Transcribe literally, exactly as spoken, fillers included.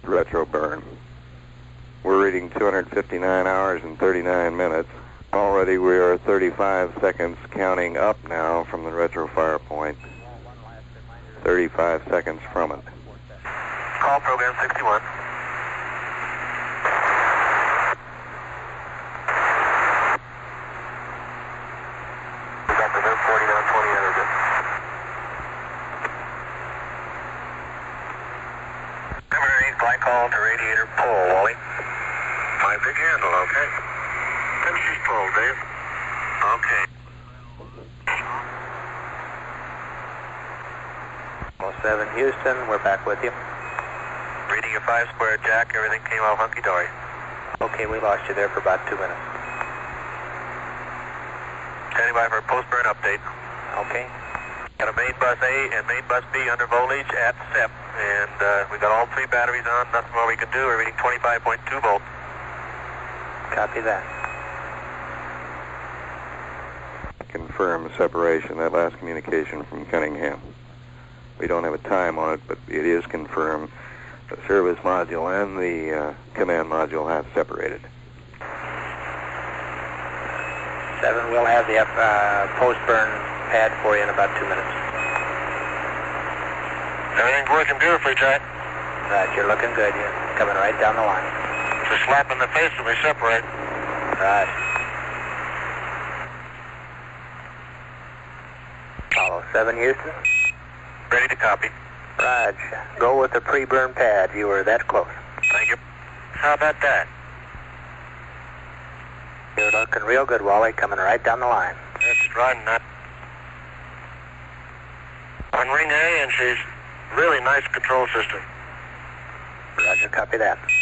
retro burn. We're reading two hundred fifty-nine hours and thirty-nine minutes. Already we are thirty-five seconds counting up now from the retro fire point. thirty-five seconds from it. Call program sixty-one. We got the N forty-nine twenty energy. Emirates flight call to radiator pull, Wally. My big handle, okay. Finishes pull, Dave. Okay. seven Houston, we're back with you. Reading your five square, Jack. Everything came out hunky-dory. Okay, we lost you there for about two minutes. Standing by for a post-burn update. Okay. Got a main bus A and main bus B under voltage at S E P, and uh, we got all three batteries on. Nothing more we can do. We're reading twenty-five point two volts. Copy that. Confirm separation, that last communication from Cunningham. We don't have a time on it, but it is confirmed. The service module and the uh, command module have separated. Seven, we'll have the uh, post-burn pad for you in about two minutes. Everything's working beautifully, Jack. Right, you're looking good. You're coming right down the line. It's a slap in the face when we separate. Right. Follow seven Houston. Ready to copy. Raj, go with the pre-burn pad. You were that close. Thank you. How about that? You're looking real good, Wally. Coming right down the line. That's riding that. On ring A, and she's really nice control system. Roger, copy that.